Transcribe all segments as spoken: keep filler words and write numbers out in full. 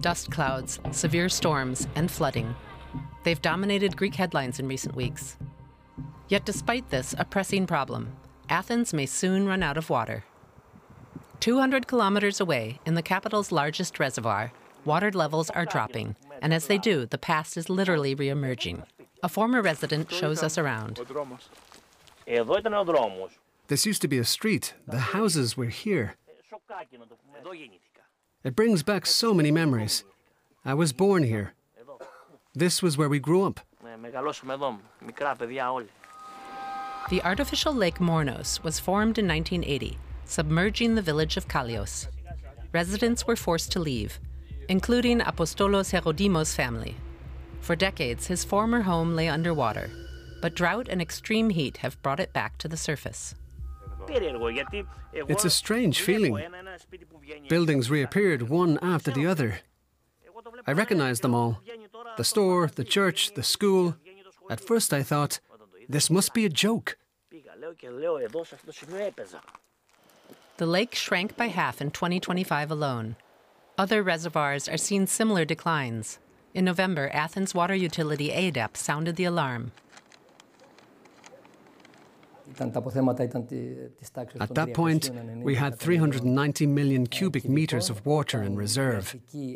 Dust clouds, severe storms, and flooding. They've dominated Greek headlines in recent weeks. Yet despite this a pressing problem, Athens may soon run out of water. two hundred kilometers away, in the capital's largest reservoir, water levels are dropping, and as they do, the past is literally re-emerging. A former resident shows us around. This used to be a street. The houses were here. It brings back so many memories. I was born here. This was where we grew up. The artificial Lake Mornos was formed in nineteen eighty, submerging the village of Kallios. Residents were forced to leave, including Apostolos Herodimos' family. For decades, his former home lay underwater, but drought and extreme heat have brought it back to the surface. It's a strange feeling. Buildings reappeared one after the other. I recognized them all. The store, the church, the school. At first I thought, this must be a joke. The lake shrank by half in twenty twenty-five alone. Other reservoirs are seeing similar declines. In November, Athens water utility A D E P sounded the alarm. At that point, we had three hundred ninety million cubic meters of water in reserve.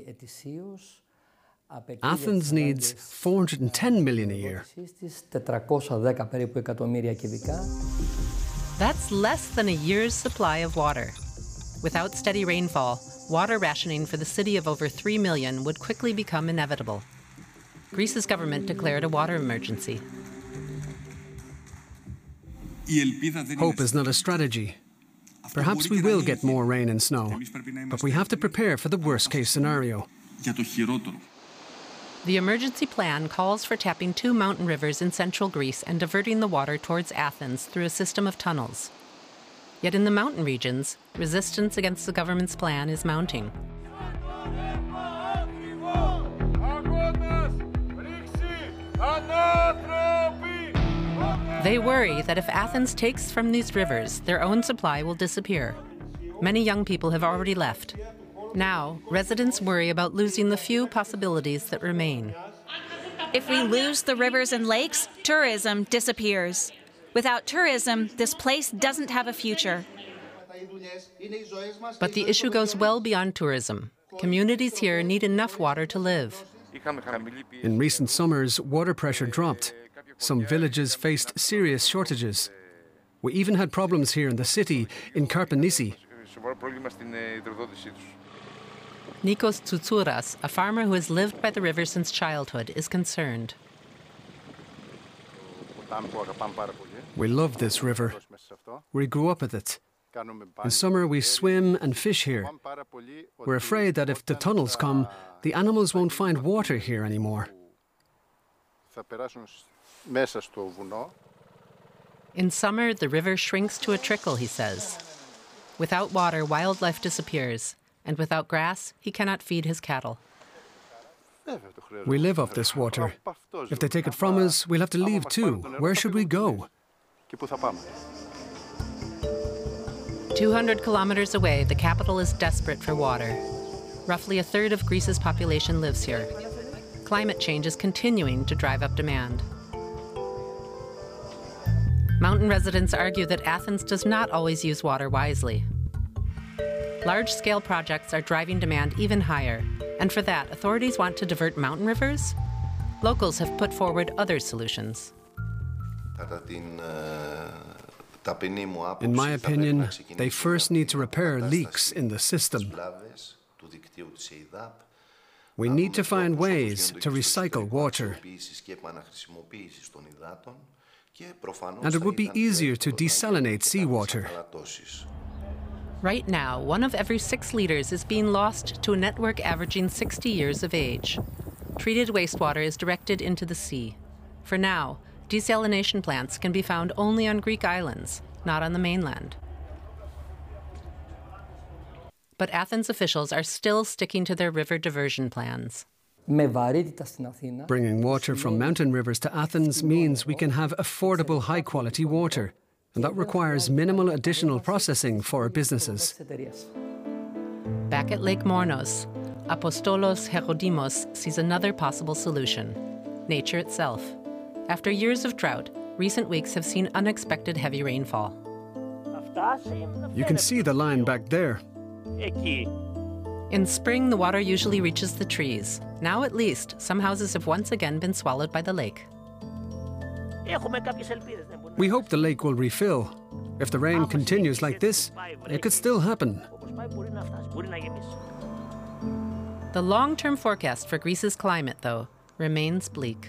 Athens needs four hundred ten million a year. That's less than a year's supply of water. Without steady rainfall, water rationing for the city of over three million would quickly become inevitable. Greece's government declared a water emergency. Hope is not a strategy. Perhaps we will get more rain and snow, but we have to prepare for the worst-case scenario. The emergency plan calls for tapping two mountain rivers in central Greece and diverting the water towards Athens through a system of tunnels. Yet in the mountain regions, resistance against the government's plan is mounting. They worry that if Athens takes from these rivers, their own supply will disappear. Many young people have already left. Now, residents worry about losing the few possibilities that remain. If we lose the rivers and lakes, tourism disappears. Without tourism, this place doesn't have a future. But the issue goes well beyond tourism. Communities here need enough water to live. In recent summers, water pressure dropped. Some villages faced serious shortages. We even had problems here in the city, in Karpenisi. Nikos Tsoutsuras, a farmer who has lived by the river since childhood, is concerned. We love this river. We grew up with it. In summer, we swim and fish here. We're afraid that if the tunnels come, the animals won't find water here anymore. In summer, the river shrinks to a trickle, he says. Without water, wildlife disappears, and without grass, he cannot feed his cattle. We live off this water. If they take it from us, we'll have to leave too. Where should we go? two hundred kilometers away, the capital is desperate for water. Roughly a third of Greece's population lives here. Climate change is continuing to drive up demand. Mountain residents argue that Athens does not always use water wisely. Large-scale projects are driving demand even higher, and for that, authorities want to divert mountain rivers? Locals have put forward other solutions. In my opinion, they first need to repair leaks in the system. We need to find ways to recycle water. And it would be easier to desalinate seawater. Right now, one of every six liters is being lost to a network averaging sixty years of age. Treated wastewater is directed into the sea. For now, desalination plants can be found only on Greek islands, not on the mainland. But Athens officials are still sticking to their river diversion plans. Bringing water from mountain rivers to Athens means we can have affordable, high-quality water, and that requires minimal additional processing for our businesses. Back at Lake Mornos, Apostolos Herodimos sees another possible solution: nature itself. After years of drought, recent weeks have seen unexpected heavy rainfall. You can see the line back there. In spring, the water usually reaches the trees. Now, at least, some houses have once again been swallowed by the lake. We hope the lake will refill. If the rain continues like this, it could still happen. The long-term forecast for Greece's climate, though, remains bleak.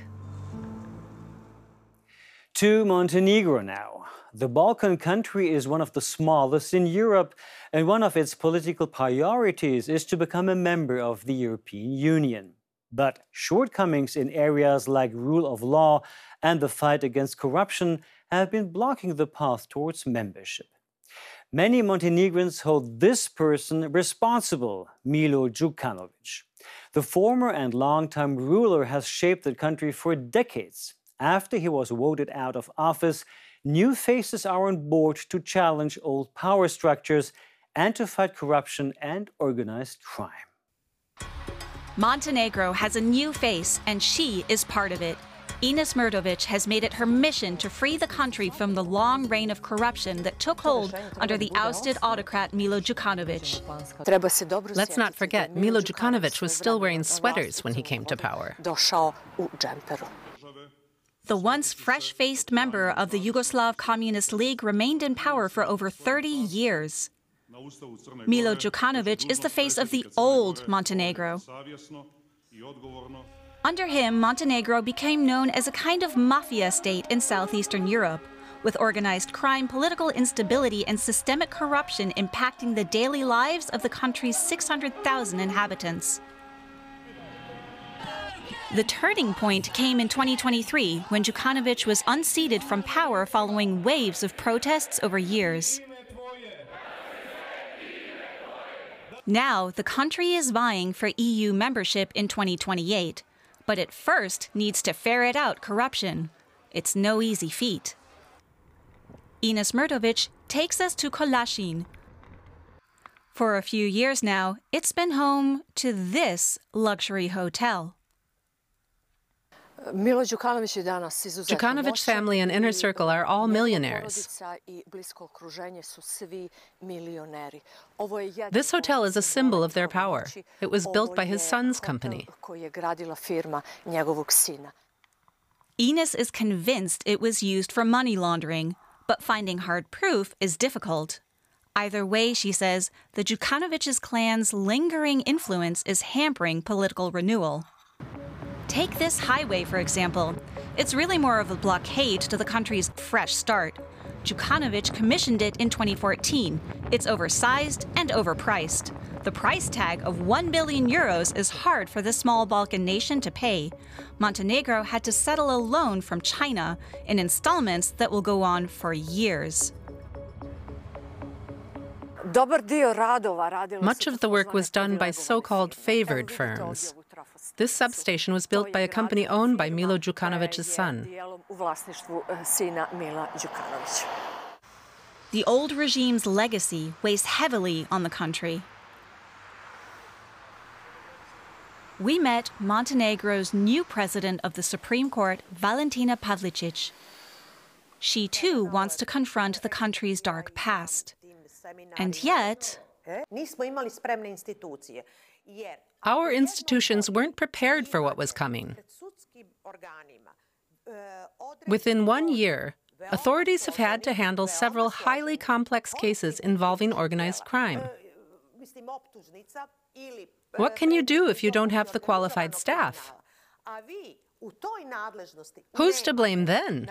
To Montenegro now. The Balkan country is one of the smallest in Europe, and one of its political priorities is to become a member of the European Union. But shortcomings in areas like rule of law and the fight against corruption have been blocking the path towards membership. Many Montenegrins hold this person responsible, Milo Djukanovic. The former and longtime ruler has shaped the country for decades. After he was voted out of office, new faces are on board to challenge old power structures and to fight corruption and organized crime. Montenegro has a new face, and she is part of it. Ines Mrdovic has made it her mission to free the country from the long reign of corruption that took hold under the ousted autocrat Milo Djukanovic. Let's not forget, Milo Djukanovic was still wearing sweaters when he came to power. The once fresh-faced member of the Yugoslav Communist League remained in power for over thirty years. Milo Djukanovic is the face of the old Montenegro. Under him, Montenegro became known as a kind of mafia state in southeastern Europe, with organized crime, political instability, and systemic corruption impacting the daily lives of the country's six hundred thousand inhabitants. The turning point came in twenty twenty-three, when Djukanovic was unseated from power following waves of protests over years. Now, the country is vying for E U membership in twenty twenty-eight, but it first needs to ferret out corruption. It's no easy feat. Ines Mrdovic takes us to Kolašin. For a few years now, it's been home to this luxury hotel. Djukanovic's family and inner circle are all millionaires. This hotel is a symbol of their power. It was built by his son's company. Ines is convinced it was used for money laundering, but finding hard proof is difficult. Either way, she says, the Djukanovic's clan's lingering influence is hampering political renewal. Take this highway, for example. It's really more of a blockade to the country's fresh start. Djukanovic commissioned it in twenty fourteen. It's oversized and overpriced. The price tag of one billion euros is hard for the small Balkan nation to pay. Montenegro had to settle a loan from China in installments that will go on for years. Much of the work was done by so-called favored firms. This substation was built by a company owned by Milo Djukanovic's son. The old regime's legacy weighs heavily on the country. We met Montenegro's new president of the Supreme Court, Valentina Pavlicic. She too wants to confront the country's dark past. And yet, our institutions weren't prepared for what was coming. Within one year, authorities have had to handle several highly complex cases involving organized crime. What can you do if you don't have the qualified staff? Who's to blame then?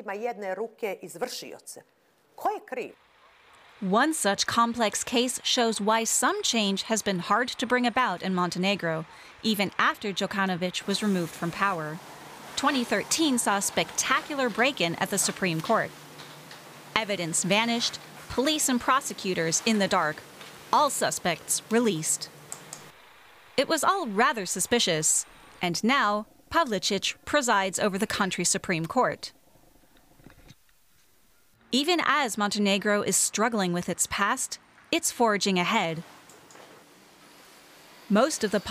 One such complex case shows why some change has been hard to bring about in Montenegro, even after Djukanovic was removed from power. twenty thirteen saw a spectacular break-in at the Supreme Court. Evidence vanished, police and prosecutors in the dark, all suspects released. It was all rather suspicious, and now Pavlicic presides over the country's Supreme Court. Even as Montenegro is struggling with its past, it's forging ahead. Most of the